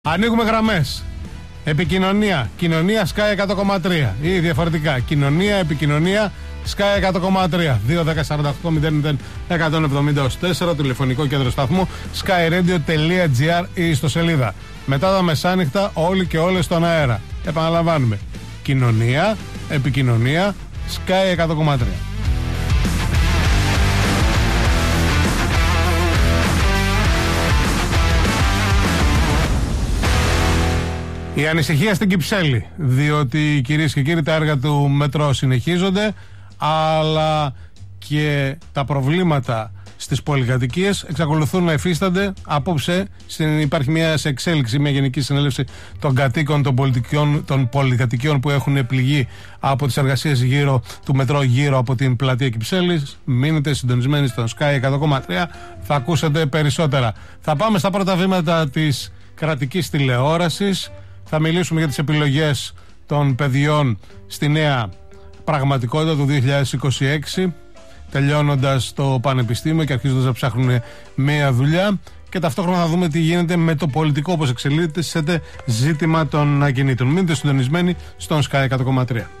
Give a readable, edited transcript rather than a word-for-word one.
Ανοίγουμε γραμμές. Επικοινωνία. Κοινωνία Sky 100,3 ή διαφορετικά. Κοινωνία, επικοινωνία Sky 100,3. 2-10-48-0-174 τηλεφωνικό κέντρο σταθμού skyradio.gr ή ιστοσελίδα. Μετά τα μεσάνυχτα όλοι και όλες στον αέρα. Επαναλαμβάνουμε. Κοινωνία, επικοινωνία Sky 100,3. Η ανησυχία στην Κυψέλη, διότι κυρίες και κύριοι τα έργα του μετρό συνεχίζονται, αλλά και τα προβλήματα στις πολυκατοικίες εξακολουθούν να υφίστανται. Απόψε υπάρχει μια σε εξέλιξη, μια γενική συνέλευση των κατοίκων των πολυκατοικιών που έχουν πληγεί από τις εργασίες γύρω του μετρό, γύρω από την πλατεία Κυψέλης. Μείνετε συντονισμένοι στον Sky 100,3, θα ακούσετε περισσότερα. Θα πάμε στα πρώτα βήματα της κρατικής τηλεόρασης. Θα μιλήσουμε για τις επιλογές των παιδιών στη νέα πραγματικότητα του 2026, τελειώνοντας το πανεπιστήμιο και αρχίζοντας να ψάχνουν μία δουλειά, και ταυτόχρονα θα δούμε τι γίνεται με το πολιτικό, όπως εξελίσσεται ζήτημα των ακινήτων. Μείνετε συντονισμένοι στον Sky 100,3.